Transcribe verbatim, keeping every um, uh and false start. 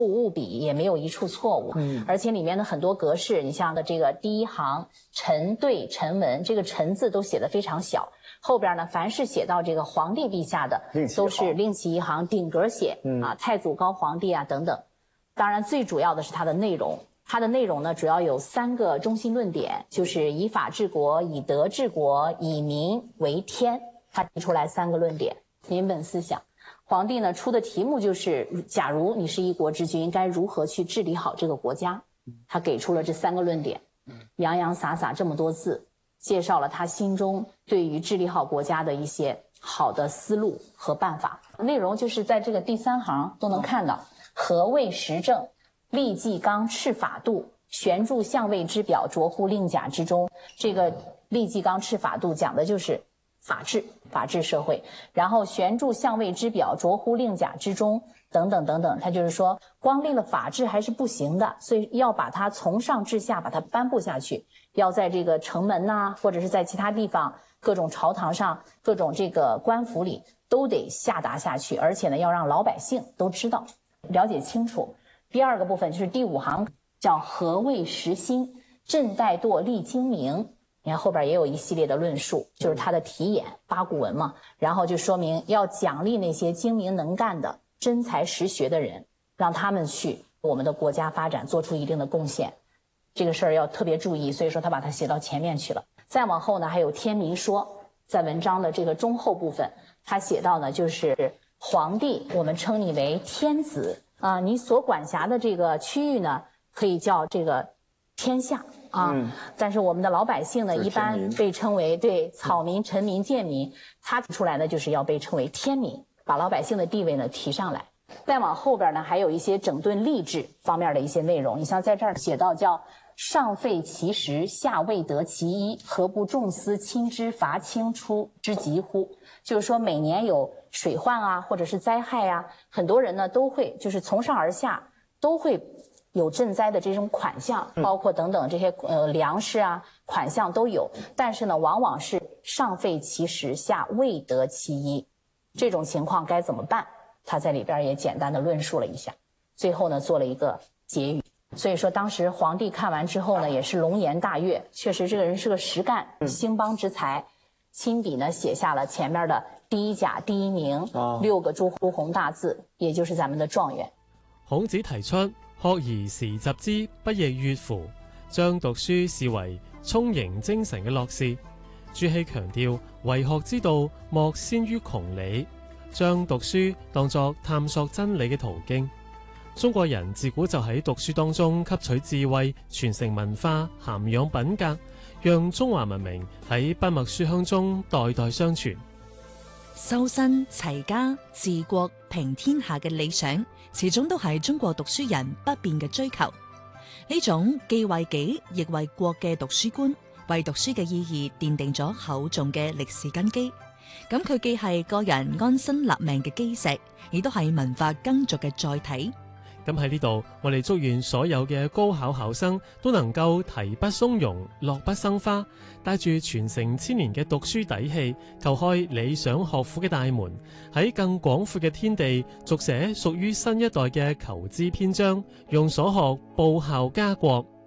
误笔，也没有一处错误。嗯，而且里面的很多格式，你像的这个第一行陈对陈文，这个陈字都写得非常小。后边呢，凡是写到这个皇帝陛下的，都是另起一行顶格写、嗯、啊，太祖高皇帝啊等等。当然，最主要的是它的内容。它的内容呢，主要有三个中心论点，就是以法治国、以德治国、以民为天。他提出来三个论点，民本思想。皇帝呢出的题目就是，假如你是一国之君，该如何去治理好这个国家？他给出了这三个论点，洋洋洒洒这么多字，介绍了他心中对于治理好国家的一些好的思路和办法。内容就是在这个第三行都能看到，何谓时政？立纪纲，敕法度，悬著相位之表，着乎令甲之中。这个立纪纲，敕法度讲的就是法治，法治社会。然后悬著相位之表，着乎令甲之中，等等等等。他就是说，光立了法治还是不行的，所以要把它从上至下把它颁布下去。要在这个城门呐、啊，或者是在其他地方，各种朝堂上，各种这个官府里都得下达下去，而且呢，要让老百姓都知道，了解清楚。第二个部分就是第五行，叫何谓时兴？朕怠惰立精明。你看后边也有一系列的论述，就是他的题眼八股文嘛，然后就说明要奖励那些精明能干的真才实学的人，让他们去我们的国家发展做出一定的贡献。这个事儿要特别注意，所以说他把它写到前面去了。再往后呢，还有天民说，在文章的这个中后部分，他写到呢，就是皇帝，我们称你为天子。啊，你所管辖的这个区域呢，可以叫这个天下啊。嗯、但是我们的老百姓呢，一般被称为对草民、臣民、贱民，他提出来呢，就是要被称为天民，把老百姓的地位呢提上来。再往后边呢，还有一些整顿吏治方面的一些内容。你像在这儿写到叫上废其实，下未得其一，何不重思亲之，罚轻出之急乎？就是说每年有水患啊，或者是灾害啊，很多人呢都会就是从上而下都会有赈灾的这种款项，包括等等这些呃粮食啊款项都有，但是呢往往是上废其实，下未得其一，这种情况该怎么办？他在里边也简单的论述了一下，最后呢做了一个结语。所以说当时皇帝看完之后呢，也是龙颜大悦，确实这个人是个实干兴邦之才。亲笔呢写下了前面的第一甲第一名、哦、六个朱红大字，也就是咱们的状元。 孔子提出學而時習之，不亦說乎？將讀書視為充盈精神嘅樂事。朱熹強調為學之道莫先於窮理，將讀書當作探索真理嘅途徑。中國人自古就喺讀書當中吸取智慧，傳承文化，涵養品格，讓中華文明喺筆墨書香中代代相傳。 修身齊家治國平天下嘅理想，始終都係中國讀書人不變嘅追求。呢種既為己亦為國嘅讀書觀，為讀書嘅意義奠定咗厚重嘅歷史根基。咁佢既係個人安身立命嘅基石，亦都係文化耕耘嘅載體。 咁喺呢度，我哋祝願所有嘅高考考生都能夠提筆松茸，落筆生花，帶住傳承千年嘅讀書底氣，叩開理想學府嘅大門，喺更廣闊嘅天地，續寫屬於新一代嘅求知篇章，用所學報效家國。